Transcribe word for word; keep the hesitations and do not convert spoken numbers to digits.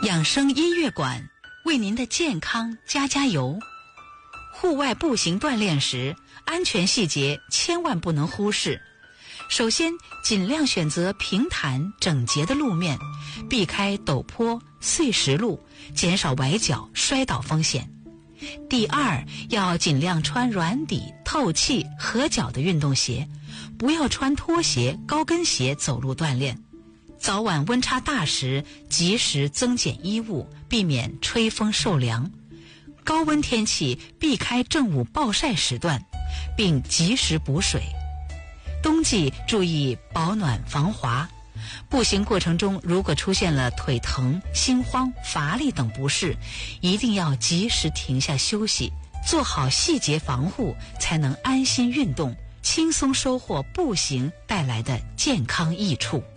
养生音乐馆为您的健康加加油。户外步行锻炼时，安全细节千万不能忽视。首先，尽量选择平坦整洁的路面，避开陡坡、碎石路，减少崴脚、摔倒风险。第二，要尽量穿软底、透气、合脚的运动鞋，不要穿拖鞋、高跟鞋走路锻炼。早晚温差大时，及时增减衣物，避免吹风受凉。高温天气避开正午暴晒时段，并及时补水。冬季注意保暖防滑。步行过程中如果出现了腿疼、心慌、乏力等不适，一定要及时停下休息，做好细节防护，才能安心运动，轻松收获步行带来的健康益处。